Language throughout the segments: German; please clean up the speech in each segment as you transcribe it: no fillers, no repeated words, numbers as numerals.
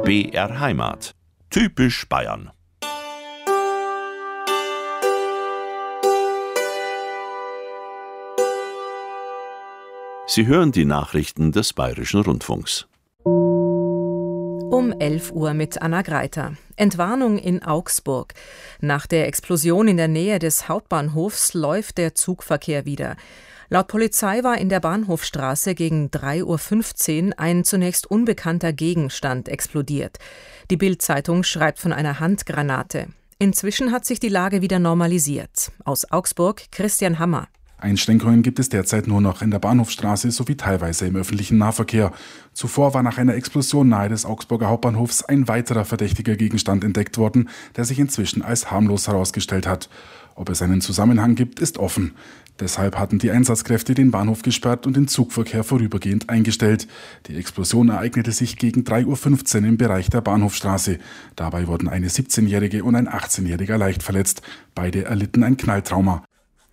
BR Heimat. Typisch Bayern. Sie hören die Nachrichten des Bayerischen Rundfunks. Um 11 Uhr mit Anna Greiter. Entwarnung in Augsburg. Nach der Explosion in der Nähe des Hauptbahnhofs läuft der Zugverkehr wieder. Laut Polizei war in der Bahnhofstraße gegen 3:15 Uhr ein zunächst unbekannter Gegenstand explodiert. Die Bild-Zeitung schreibt von einer Handgranate. Inzwischen hat sich die Lage wieder normalisiert. Aus Augsburg Christian Hammer. Einschränkungen gibt es derzeit nur noch in der Bahnhofstraße sowie teilweise im öffentlichen Nahverkehr. Zuvor war nach einer Explosion nahe des Augsburger Hauptbahnhofs ein weiterer verdächtiger Gegenstand entdeckt worden, der sich inzwischen als harmlos herausgestellt hat. Ob es einen Zusammenhang gibt, ist offen. Deshalb hatten die Einsatzkräfte den Bahnhof gesperrt und den Zugverkehr vorübergehend eingestellt. Die Explosion ereignete sich gegen 3:15 Uhr im Bereich der Bahnhofstraße. Dabei wurden eine 17-Jährige und ein 18-Jähriger leicht verletzt. Beide erlitten ein Knalltrauma.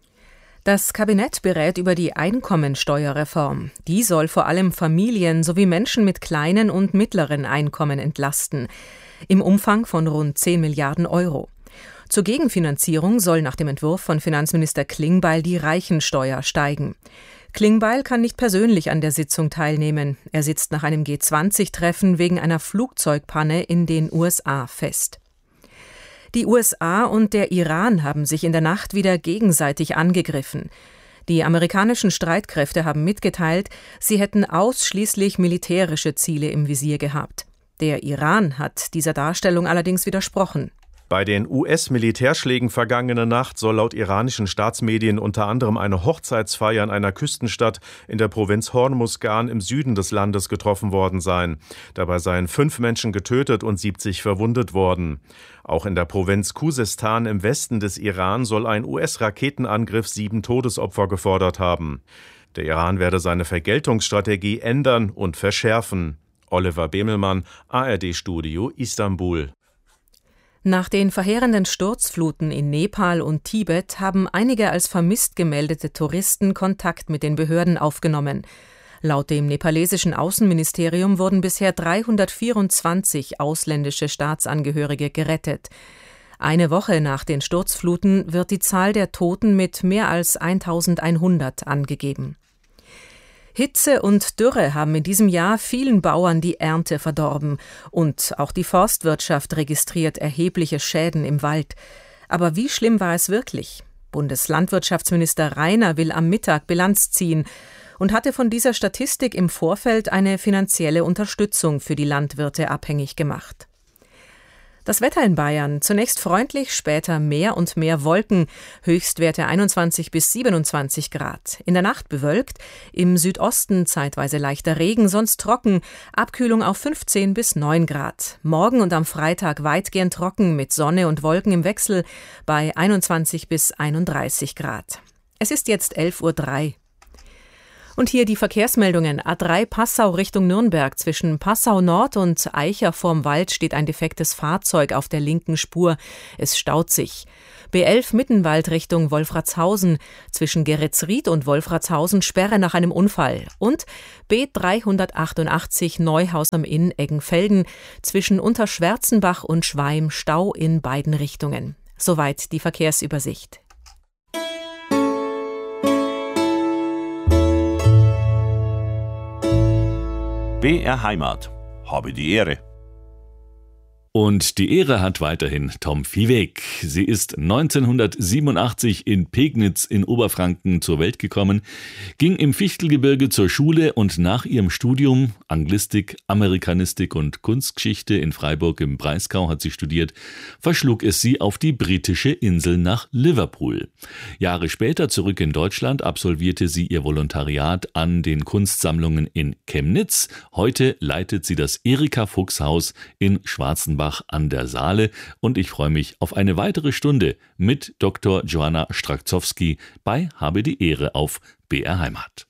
Das Kabinett berät über die Einkommensteuerreform. Die soll vor allem Familien sowie Menschen mit kleinen und mittleren Einkommen entlasten. Im Umfang von rund 10 Milliarden Euro. Zur Gegenfinanzierung soll nach dem Entwurf von Finanzminister Klingbeil die Reichensteuer steigen. Klingbeil kann nicht persönlich an der Sitzung teilnehmen. Er sitzt nach einem G20-Treffen wegen einer Flugzeugpanne in den USA fest. Die USA und der Iran haben sich in der Nacht wieder gegenseitig angegriffen. Die amerikanischen Streitkräfte haben mitgeteilt, sie hätten ausschließlich militärische Ziele im Visier gehabt. Der Iran hat dieser Darstellung allerdings widersprochen. Bei den US-Militärschlägen vergangene Nacht soll laut iranischen Staatsmedien unter anderem eine Hochzeitsfeier in einer Küstenstadt in der Provinz Hormuzgan im Süden des Landes getroffen worden sein. Dabei seien 5 Menschen getötet und 70 verwundet worden. Auch in der Provinz Khuzestan im Westen des Iran soll ein US-Raketenangriff 7 Todesopfer gefordert haben. Der Iran werde seine Vergeltungsstrategie ändern und verschärfen. Oliver Bemelmann, ARD-Studio, Istanbul. Nach den verheerenden Sturzfluten in Nepal und Tibet haben einige als vermisst gemeldete Touristen Kontakt mit den Behörden aufgenommen. Laut dem nepalesischen Außenministerium wurden bisher 324 ausländische Staatsangehörige gerettet. Eine Woche nach den Sturzfluten wird die Zahl der Toten mit mehr als 1100 angegeben. Hitze und Dürre haben in diesem Jahr vielen Bauern die Ernte verdorben und auch die Forstwirtschaft registriert erhebliche Schäden im Wald. Aber wie schlimm war es wirklich? Bundeslandwirtschaftsminister Rainer will am Mittag Bilanz ziehen und hatte von dieser Statistik im Vorfeld eine finanzielle Unterstützung für die Landwirte abhängig gemacht. Das Wetter in Bayern, zunächst freundlich, später mehr und mehr Wolken, Höchstwerte 21 bis 27 Grad. In der Nacht bewölkt, im Südosten zeitweise leichter Regen, sonst trocken, Abkühlung auf 15 bis 9 Grad. Morgen und am Freitag weitgehend trocken mit Sonne und Wolken im Wechsel bei 21 bis 31 Grad. Es ist jetzt 11:03 Uhr. Und hier die Verkehrsmeldungen. A3 Passau Richtung Nürnberg. Zwischen Passau Nord und Eicher vorm Wald steht ein defektes Fahrzeug auf der linken Spur. Es staut sich. B11 Mittenwald Richtung Wolfratshausen. Zwischen Geretsried und Wolfratshausen Sperre nach einem Unfall. Und B388 Neuhaus am Inn Eggenfelden. Zwischen Unterschwärzenbach und Schweim Stau in beiden Richtungen. Soweit die Verkehrsübersicht. BR Heimat. Habe die Ehre. Und die Ehre hat weiterhin Tom Viehweg. Sie ist 1987 in Pegnitz in Oberfranken zur Welt gekommen, ging im Fichtelgebirge zur Schule und nach ihrem Studium Anglistik, Amerikanistik und Kunstgeschichte in Freiburg im Breisgau hat sie studiert, verschlug es sie auf die britische Insel nach Liverpool. Jahre später zurück in Deutschland absolvierte sie ihr Volontariat an den Kunstsammlungen in Chemnitz. Heute leitet sie das Erika-Fuchs-Haus in Schwarzenbach an der Saale und ich freue mich auf eine weitere Stunde mit Dr. Joanna Strakzowski bei Habe die Ehre auf BR Heimat.